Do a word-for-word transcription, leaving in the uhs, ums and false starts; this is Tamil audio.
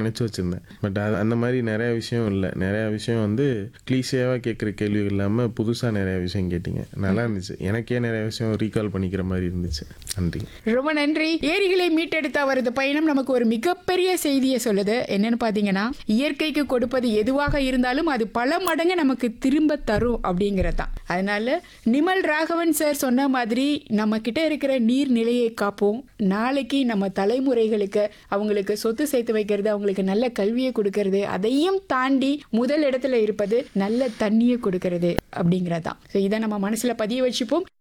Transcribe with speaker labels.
Speaker 1: நினச்சி வச்சுருந்தேன். பட் அது அந்த மாதிரி நிறையா விஷயம் இல்லை. நிறையா விஷயம் வந்து க்ளீஷேவாக கேட்குற கேள்விகள் இல்லாமல் புதுசாக நிறையா விஷயம் கேட்டிங்க. நல்லா இருந்துச்சு. எனக்கே நிறைய விஷயம் ரீகால் பண்ணிக்கிற மாதிரி இருந்துச்சு. நன்றி.
Speaker 2: ரொம்ப நன்றி. ஏரிகளை மீட்டெடுத்த அவரது பயணம் நமக்கு ஒரு மிகப்பெரிய செய்தியை சொல்லுது. என்னன்னு பார்த்தீங்கன்னா, இயற்கைக்கு கொடுப்பது எதுவாக இருந்தாலும் அது பல மடங்கு நமக்கு திரும்ப தரும் அப்படிங்கிறதான். அதனால நிமல் ராகவன் சார் சொன்ன மாதிரி நம்ம கிட்ட இருக்கிற நீர்நிலையை காப்போம். நாளைக்கு நம்ம தலைமுறைகளுக்கு அவங்களுக்கு சொத்து சேர்த்து வைக்கிறது, அவங்களுக்கு நல்ல கல்வியை கொடுக்கறது, அதையும் தாண்டி முதல் இடத்துல இருப்பது நல்ல தண்ணியை கொடுக்கறது அப்படிங்கிறதான். இதை நம்ம மனசுல பதிய வச்சுப்போம்.